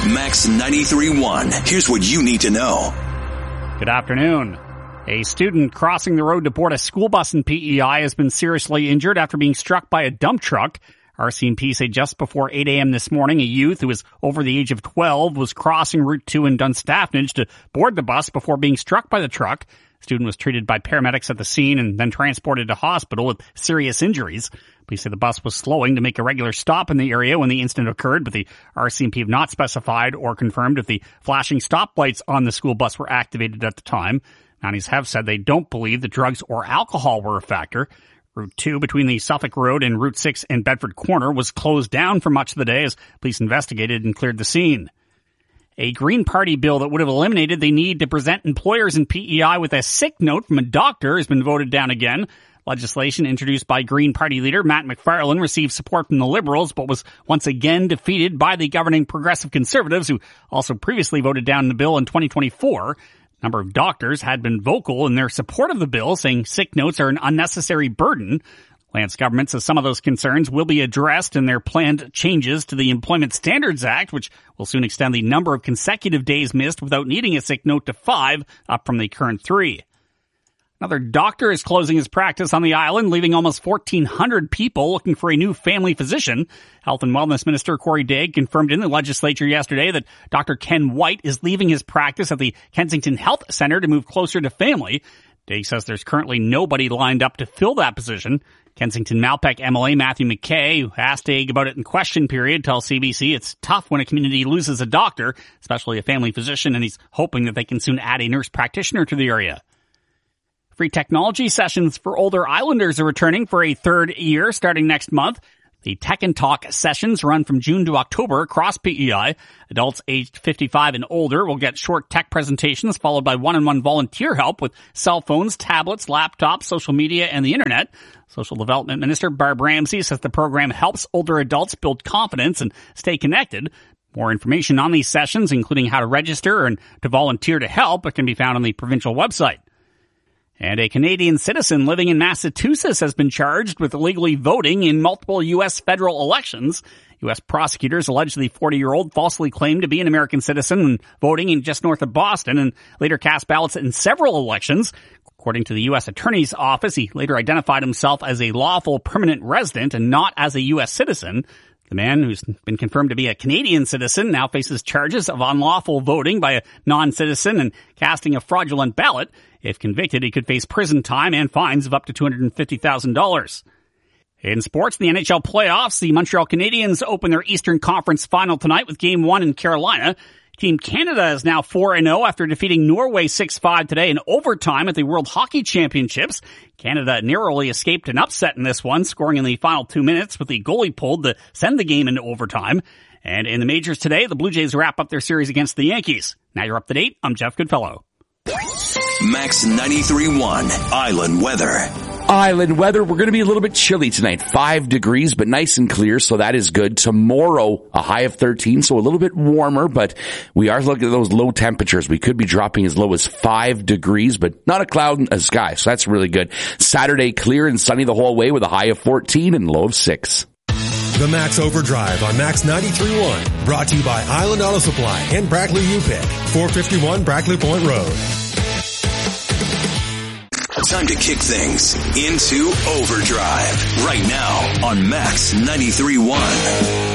Max 93.1. Here's what you need to know. Good afternoon. A student crossing the road to board a school bus in PEI has been seriously injured after being struck by a dump truck. RCMP say just before 8 a.m. this morning, a youth who was over the age of 12 was crossing Route 2 in Dunstaffnage to board the bus before being struck by the truck. The student was treated by paramedics at the scene and then transported to hospital with serious injuries. Police say the bus was slowing to make a regular stop in the area when the incident occurred, but the RCMP have not specified or confirmed if the flashing stoplights on the school bus were activated at the time. Mounties have said they don't believe that drugs or alcohol were a factor. Route 2 between the Suffolk Road and Route 6 in Bedford Corner was closed down for much of the day as police investigated and cleared the scene. A Green Party bill that would have eliminated the need to present employers in PEI with a sick note from a doctor has been voted down again. Legislation introduced by Green Party leader Matt McFarlane received support from the Liberals, but was once again defeated by the governing Progressive Conservatives, who also previously voted down the bill in 2024. A number of doctors had been vocal in their support of the bill, saying sick notes are an unnecessary burden. Lance government says some of those concerns will be addressed in their planned changes to the Employment Standards Act, which will soon extend the number of consecutive days missed without needing a sick note to 5, up from the current 3. Another doctor is closing his practice on the island, leaving almost 1,400 people looking for a new family physician. Health and Wellness Minister Corey Dagg confirmed in the legislature yesterday that Dr. Ken White is leaving his practice at the Kensington Health Center to move closer to family. Dagg says there's currently nobody lined up to fill that position. Kensington Malpeque MLA Matthew McKay, who asked Dagg about it in question period, tells CBC it's tough when a community loses a doctor, especially a family physician, and he's hoping that they can soon add a nurse practitioner to the area. Free technology sessions for older islanders are returning for a third year starting next month. The Tech and Talk sessions run from June to October across PEI. Adults aged 55 and older will get short tech presentations followed by one-on-one volunteer help with cell phones, tablets, laptops, social media, and the internet. Social Development Minister Barb Ramsey says the program helps older adults build confidence and stay connected. More information on these sessions, including how to register and to volunteer to help, can be found on the provincial website. And a Canadian citizen living in Massachusetts has been charged with illegally voting in multiple U.S. federal elections. U.S. prosecutors allege the 40-year-old falsely claimed to be an American citizen when voting in just north of Boston and later cast ballots in several elections. According to the U.S. Attorney's Office, he later identified himself as a lawful permanent resident and not as a U.S. citizen. The man, who's been confirmed to be a Canadian citizen, now faces charges of unlawful voting by a non-citizen and casting a fraudulent ballot. If convicted, he could face prison time and fines of up to $250,000. In sports, the NHL playoffs, the Montreal Canadiens open their Eastern Conference final tonight with Game 1 in Carolina. Team Canada is now 4-0 after defeating Norway 6-5 today in overtime at the World Hockey Championships. Canada narrowly escaped an upset in this one, scoring in the final 2 minutes with the goalie pulled to send the game into overtime. And in the majors today, the Blue Jays wrap up their series against the Yankees. Now you're up to date. I'm Jeff Goodfellow. Max 93.1 Island Weather. Island weather, we're going to be a little bit chilly tonight. 5 degrees, but nice and clear, so that is good. Tomorrow, a high of 13, so a little bit warmer, but we are looking at those low temperatures. We could be dropping as low as 5 degrees, but not a cloud in the sky, so that's really good. Saturday, clear and sunny the whole way with a high of 14 and low of 6. The Max Overdrive on Max 93.1, brought to you by Island Auto Supply and Brackley UPick, 451 Brackley Point Road. Time to kick things into overdrive right now on Max 93.1.